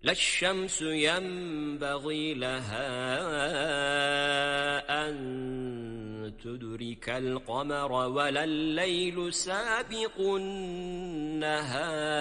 لا الشمس ينبغي لها أن تدرك القمر ولا الليل سابق النهار